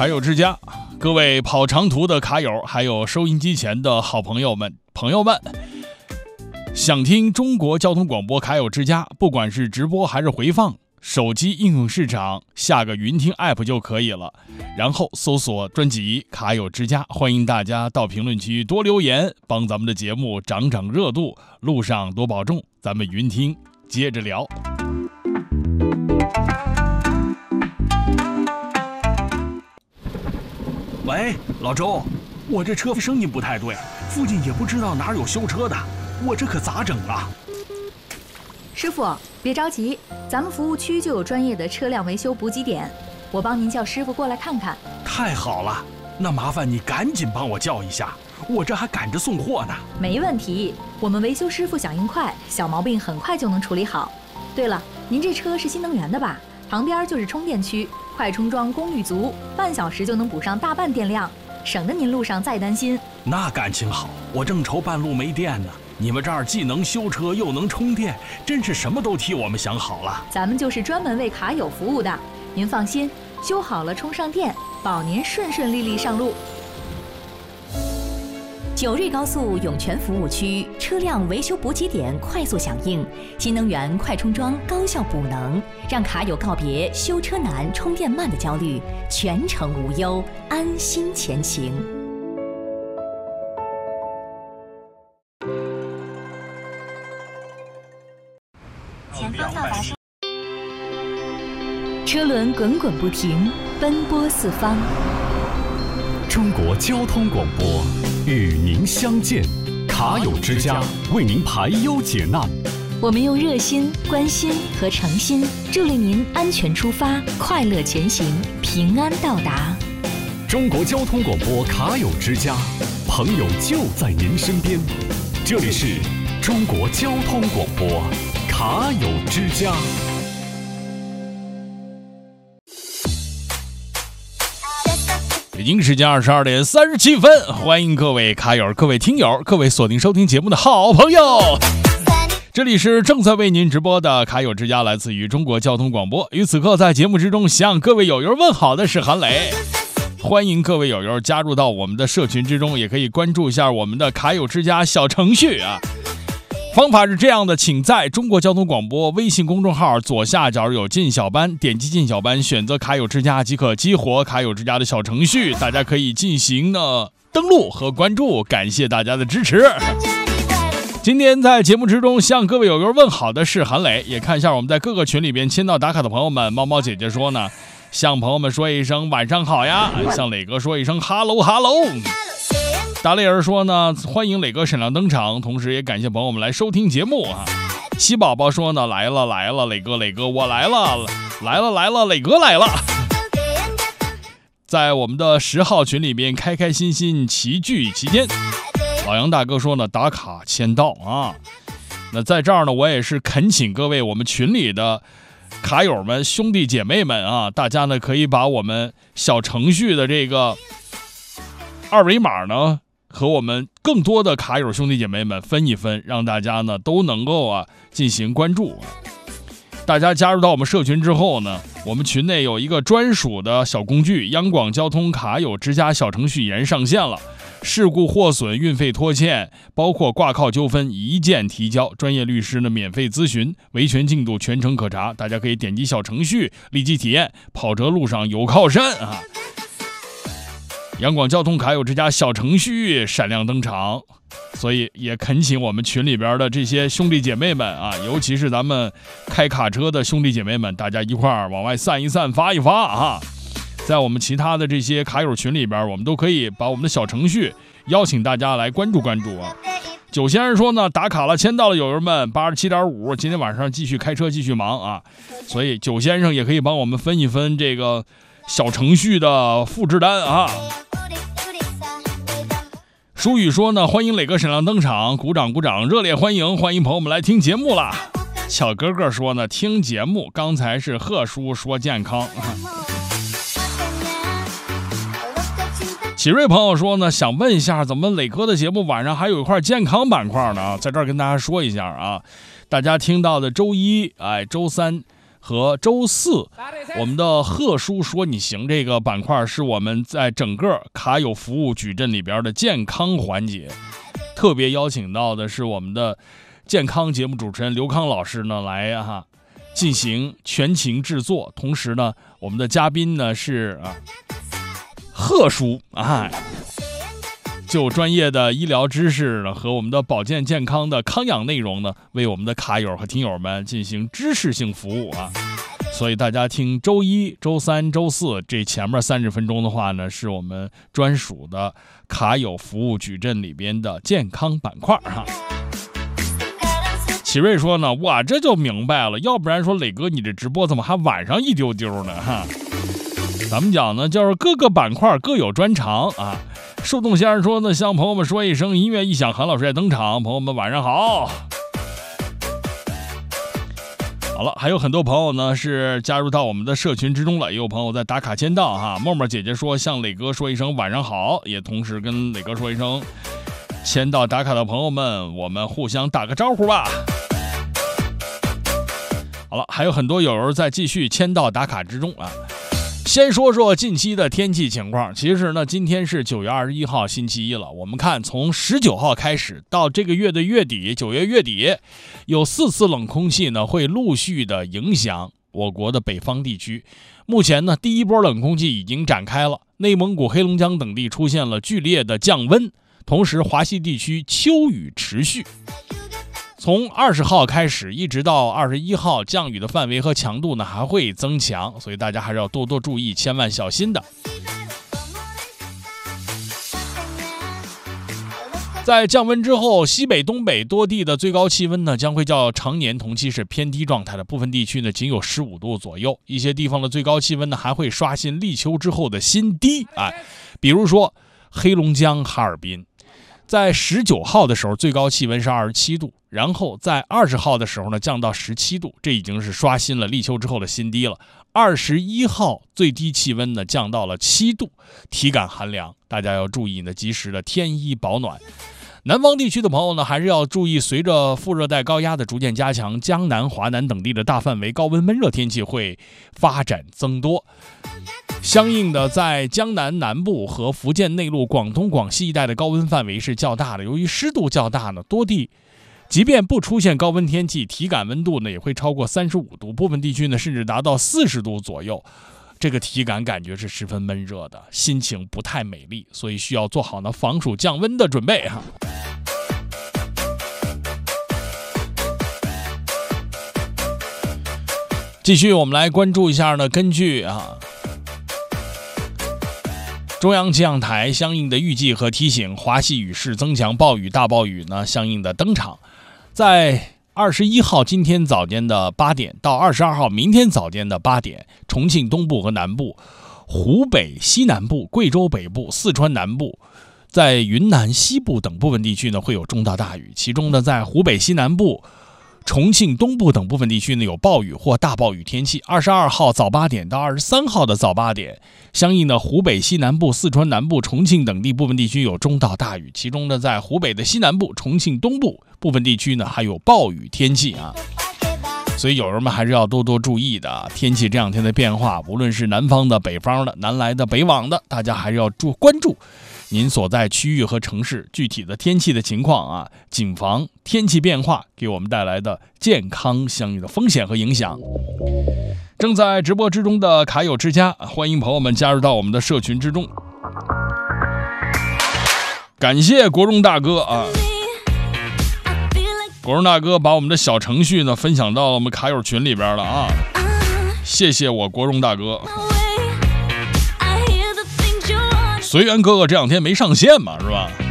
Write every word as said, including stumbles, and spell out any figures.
卡友之家，各位跑长途的卡友，还有收音机前的好朋友们，朋友们，想听中国交通广播卡友之家，不管是直播还是回放，手机应用市场下个云听 app 就可以了，然后搜索专辑卡友之家，欢迎大家到评论区多留言，帮咱们的节目涨涨热度，路上多保重，咱们云听接着聊。 喂，老周，我这车声音不太对，附近也不知道哪有修车的，我这可咋整啊？ 师傅，别着急，咱们服务区就有专业的车辆维修补给点，我帮您叫师傅过来看看。 太好了，那麻烦你赶紧帮我叫一下，我这还赶着送货呢。 没问题，我们维修师傅响应快，小毛病很快就能处理好。对了，您这车是新能源的吧？旁边就是充电区，快充桩功率足，半小时就能补上大半电量，省得您路上再担心。 那感情好，我正愁半路没电呢。你们这儿既能修车又能充电，真是什么都替我们想好了。 咱们就是专门为卡友服务的，您放心，修好了充上电，保您顺顺利利上路。 九瑞高速涌泉服务区车辆维修补给点快速响应，新能源快充桩高效补能，让卡友告别修车难、充电慢的焦虑，全程无忧，安心前行。 前方到达是。 车轮滚滚不停，奔波四方。 中国交通广播与您相见，卡友之家为您排忧解难。 我们用热心、关心和诚心助力您安全出发，快乐前行，平安到达。 中国交通广播卡友之家，朋友就在您身边。这里是中国交通广播卡友之家。 北京时间二十二点三十七分，欢迎各位卡友、各位听友、各位锁定收听节目的好朋友。这里是正在为您直播的卡友之家，来自于中国交通广播。与此刻在节目之中向各位友友问好的是韩磊，欢迎各位友友加入到我们的社群之中，也可以关注一下我们的卡友之家小程序啊。方法是这样的，请在中国交通广播微信公众号左下角有进小班，点击进小班，选择卡友之家即可激活卡友之家的小程序，大家可以进行呢登录和关注，感谢大家的支持。今天在节目之中向各位友友问好的是韩磊，也看一下我们在各个群里边签到打卡的朋友们。猫猫姐姐说呢，向朋友们说一声晚上好呀，向磊哥说一声哈喽哈喽。达雷尔说呢，欢迎磊哥闪亮登场，同时也感谢朋友们来收听节目啊。西宝宝说呢，来了来了，磊哥磊哥我来了，来了来了，磊哥来了。在我们的十号群里边开开心心齐聚齐天。老杨大哥说呢，打卡签到啊。那在这儿呢，我也是恳请各位我们群里的卡友们、兄弟姐妹们啊，大家呢可以把我们小程序的这个二维码呢和我们更多的卡友兄弟姐妹们分一分，让大家呢都能够啊进行关注。大家加入到我们社群之后呢，我们群内有一个专属的小工具，央广交通卡友之家小程序已然上线了。事故获损、运费拖欠，包括挂靠纠纷一键提交，专业律师呢免费咨询，维权进度全程可查。大家可以点击小程序立即体验，跑车路上有靠山啊！央广交通卡友之家小程序闪亮登场，所以也恳请我们群里边的这些兄弟姐妹们啊，尤其是咱们开卡车的兄弟姐妹们，大家一块儿往外散一散、发一发啊！在我们其他的这些卡友群里边，我们都可以把我们的小程序邀请大家来关注关注啊。九先生说呢，打卡了，签到了，友友们八十七点五，今天晚上继续开车，继续忙啊。所以九先生也可以帮我们分一分这个小程序的复制单啊。舒宇说呢，欢迎磊哥闪亮登场，鼓掌鼓掌，热烈欢迎，欢迎朋友们来听节目啦。小哥哥说呢，听节目，刚才是贺叔说健康。启瑞朋友说呢，想问一下，怎么磊哥的节目晚上还有一块健康板块呢？在这儿跟大家说一下啊，大家听到的周一、哎周三和周四，我们的贺叔说你行这个板块是我们在整个卡友服务矩阵里边的健康环节，特别邀请到的是我们的健康节目主持人刘康老师呢来啊进行全情制作，同时呢我们的嘉宾呢是啊贺叔啊，就专业的医疗知识呢和我们的保健健康的康养内容呢，为我们的卡友和听友们进行知识性服务啊。所以大家听周一、周三、周四这前面三十分钟的话呢，是我们专属的卡友服务矩阵里边的健康板块哈。启瑞说呢，我这就明白了，要不然说磊哥你这直播怎么还晚上一丢丢呢哈？咱们讲呢，就是各个板块各有专长啊。树洞先生说呢，向朋友们说一声，音乐一响，韩老师也登场，朋友们晚上好。好了，还有很多朋友呢是加入到我们的社群之中了，也有朋友在打卡签到哈。默默姐姐说向磊哥说一声晚上好，也同时跟磊哥说一声，签到打卡的朋友们，我们互相打个招呼吧。好了，还有很多友友在继续签到打卡之中啊。先说说近期的天气情况。其实呢，今天是九月二十一号星期一了。我们看从十九号开始到这个月的月底，九月月底，有四次冷空气呢会陆续的影响我国的北方地区。目前呢，第一波冷空气已经展开了，内蒙古、黑龙江等地出现了剧烈的降温，同时华西地区秋雨持续。从二十号开始一直到二十一号，降雨的范围和强度呢还会增强，所以大家还是要多多注意，千万小心的。在降温之后，西北、东北多地的最高气温呢将会较常年同期是偏低状态的，部分地区呢仅有十五度左右，一些地方的最高气温呢还会刷新立秋之后的新低。哎，比如说黑龙江、哈尔滨。在十九号的时候，最高气温是二十七度，然后在二十号的时候呢，降到十七度，这已经是刷新了立秋之后的新低了。二十一号最低气温呢降到了七度，体感寒凉，大家要注意呢，及时的添衣保暖。南方地区的朋友呢，还是要注意，随着副热带高压的逐渐加强，江南、华南等地的大范围高温闷热天气会发展增多。相应的，在江南南部和福建内陆、广东、广西一带的高温范围是较大的。由于湿度较大呢，多地即便不出现高温天气，体感温度呢也会超过三十五度，部分地区呢甚至达到四十度左右。这个体感感觉是十分闷热的，心情不太美丽，所以需要做好呢防暑降温的准备哈。继续，我们来关注一下呢，根据啊。中央气象台相应的预计和提醒，华西雨势增强，暴雨、大暴雨呢相应的登场。在二十一号今天早间的八点到二十二号明天早间的八点，重庆东部和南部、湖北西南部、贵州北部、四川南部，在云南西部等部分地区呢会有中到大雨，其中呢在湖北西南部、重庆东部等部分地区呢有暴雨或大暴雨天气。二十二号早八点到二十三号的早八点，相应的湖北西南部、四川南部、重庆等地部分地区有中到大雨，其中呢在湖北的西南部、重庆东部部分地区呢还有暴雨天气啊。所以友人们还是要多多注意的，天气这两天的变化，无论是南方的、北方的、南来的、北往的，大家还是要注关注您所在区域和城市具体的天气的情况啊，谨防天气变化给我们带来的健康相应的风险和影响。正在直播之中的卡友之家，欢迎朋友们加入到我们的社群之中。感谢国荣大哥啊，国荣大哥把我们的小程序呢分享到了我们卡友群里边了啊，谢谢我国荣大哥。随缘哥哥这两天没上线嘛，是吧？